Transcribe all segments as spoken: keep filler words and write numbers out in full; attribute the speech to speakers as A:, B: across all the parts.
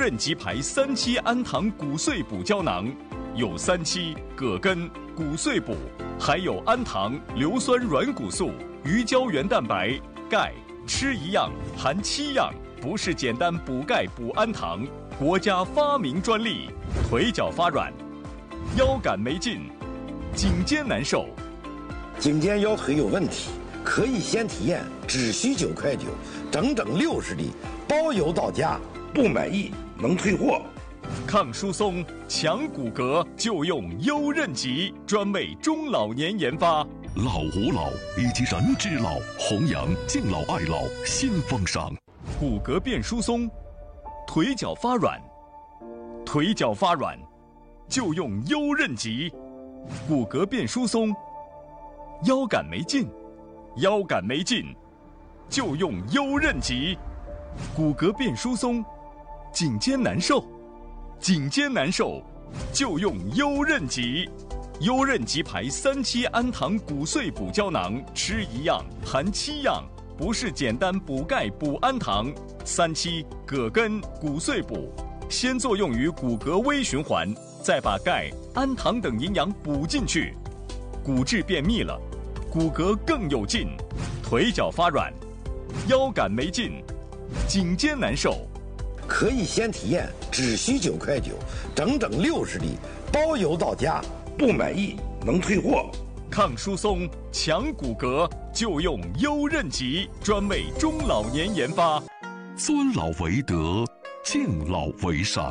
A: 韧吉牌三七氨糖骨碎补胶囊，有三七、葛根、骨碎补，还有氨糖、硫酸软骨素、鱼胶原蛋白、钙，吃一样含七样，不是简单补钙补氨糖，国家发明专利。腿脚发软，腰杆没劲，颈肩难受，
B: 颈肩腰腿有问题，可以先体验，只需九块九，整整六十粒，包邮到家，不满意能退货。
A: 抗疏松、强骨骼就用优韧吉，专为中老年研发。
C: 老吾老以及人之老，弘扬敬老爱老新风尚。
A: 骨骼变疏松，腿脚发软，腿脚发软就用优韧吉。骨骼变疏松，腰杆没劲，腰杆没劲就用优韧吉。骨骼变疏松，颈肩难受，颈肩难受就用优韧吉。优韧吉牌三七氨糖骨碎补胶囊，吃一样含七样，不是简单补钙补氨糖。三七、葛根、骨碎补，先作用于骨骼微循环，再把钙、氨糖等营养补进去，骨质变密了，骨骼更有劲。腿脚发软，腰杆没劲，颈肩难受，
B: 可以先体验，只需九块九，整整六十粒，包邮到家，不满意能退货。
A: 抗疏松、强骨骼就用优韧吉，专为中老年研发。
C: 尊老为德，敬老为善。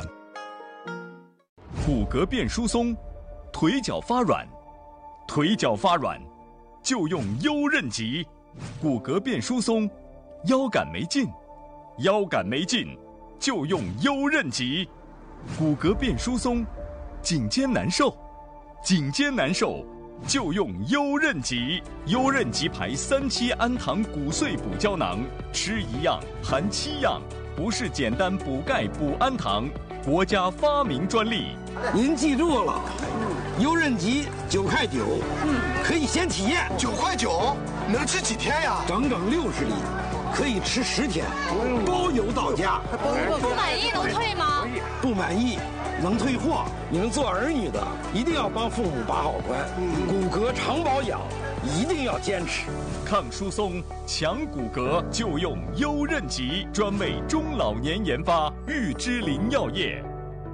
A: 骨骼变疏松，腿脚发软，腿脚发软就用优韧吉。骨骼变疏松，腰杆没劲，腰杆没劲就用优韧吉。骨骼变疏松，颈肩难受，颈肩难受就用优韧吉。优韧吉牌三七氨糖骨碎补胶囊，吃一样含七样，不是简单补钙补氨糖，国家发明专利。
B: 您记住了，优韧吉九块九，嗯，可以先体验。
D: 九块九能吃几天呀？
B: 整整六十粒，可以吃十天，包邮到家。
E: 不满意能退吗？
B: 不满意能退货。你们做儿女的一定要帮父母把好关，骨骼常保养一定要坚持。
A: 抗疏松、强骨骼就用优韧吉，专为中老年研发。玉芝林药业。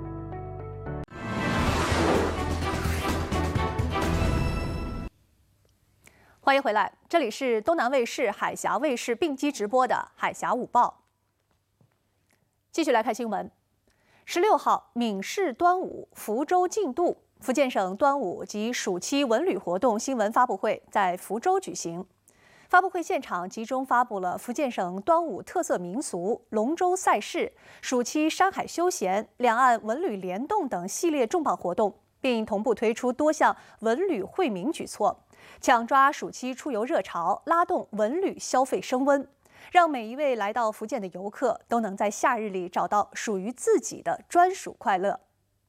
F: 欢迎回来，这里是东南卫视、海峡卫视并机直播的《海峡午报》。继续来看新闻。十六号，闽式端午福州竞渡，福建省端午及暑期文旅活动新闻发布会在福州举行。发布会现场集中发布了福建省端午特色民俗、龙舟赛事、暑期山海休闲、两岸文旅联动等系列重磅活动，并同步推出多项文旅惠民举措，抢抓暑期出游热潮，拉动文旅消费升温，让每一位来到福建的游客都能在夏日里找到属于自己的专属快乐。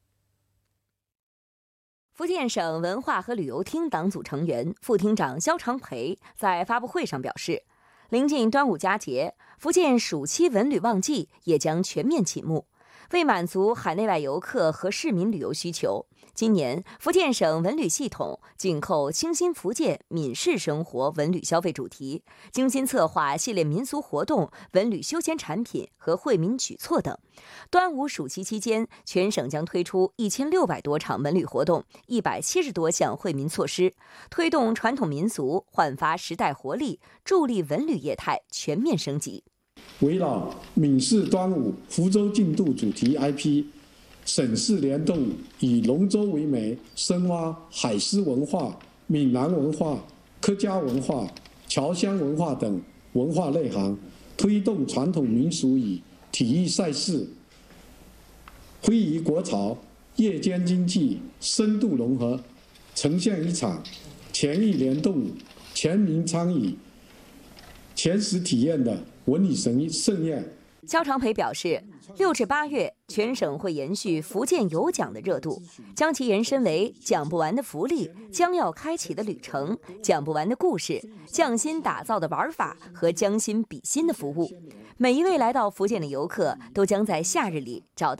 G: 福建省文化和旅游厅党组成员、副厅长肖长培在发布会上表示，临近端午佳节，福建暑期文旅旺季也将全面启幕。为满足海内外游客和市民旅游需求，今年福建省文旅系统紧扣清新福建闽式生活文旅消费主题，精心策划系列民俗活动、文旅休闲产品和惠民举措等。端午暑期期间，全省将推出一千六百多场文旅活动，一百七十多项惠民措施，推动传统民俗焕发时代活力，助力文旅业态全面升级。
H: 围绕闽式端午福州竞渡主题 I P， 省市联动，以龙舟为媒，深挖海狮文化、闽南文化、客家文化、侨乡文化等文化内涵，推动传统民俗与体育赛事挥遗国潮，夜间经济深度融合，呈现一场全域联动、全民参与、全时体验的文旅盛盛宴。
G: 肖长培表示，六至八月，全省会延续福建有奖的热度，将其延伸为讲不完的福利、将要开启的旅程、讲不完的故事、匠心打造的玩法和将心比心的服务。每一位来到福建的游客，都将在夏日里找到